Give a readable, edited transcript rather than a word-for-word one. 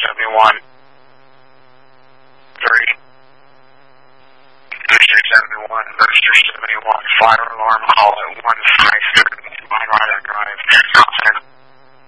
71. 3371, register 71, fire alarm, call at 1